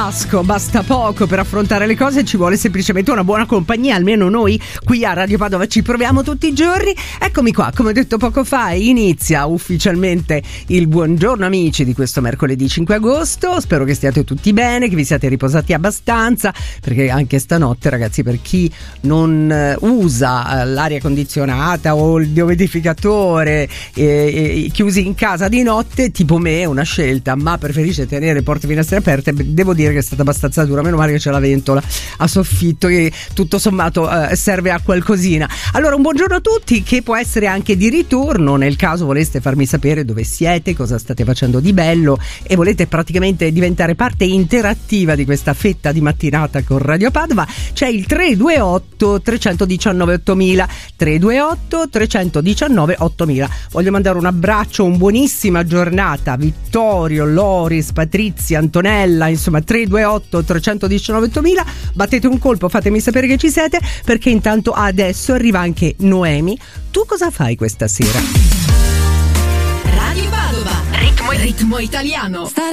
burrasco, basta poco per affrontare le cose, ci vuole semplicemente una buona compagnia, almeno noi qui a Radio Padova ci proviamo tutti i giorni. Eccomi qua, come ho detto poco fa, inizia ufficialmente il buongiorno amici di questo mercoledì 5 agosto, spero che stiate tutti bene, che vi siate riposati abbastanza, perché anche stanotte ragazzi, per chi non usa l'aria condizionata o il dehumidificatore chiusi in casa di notte, tipo me è una scelta, ma preferisce tenere porte e finestre aperte, devo dire che è stata abbastanza dura, meno male che c'è la ventola a soffitto che tutto sommato serve a qualcosina. Allora un buongiorno a tutti, che può essere anche di ritorno nel caso voleste farmi sapere dove siete, cosa state facendo di bello e volete praticamente diventare parte interattiva di questa fetta di mattinata con Radio Padova. C'è il 328 319 8000 328 319 8000. Voglio mandare un abbraccio, un buonissima giornata a Vittorio, Loris, Patrizia, Antonella, insomma 328 319 8000. Battete un colpo, fatemi sapere che ci siete, perché intanto adesso arriva anche Noemi. Tu cosa fai questa sera? Radio Padova, ritmo italiano.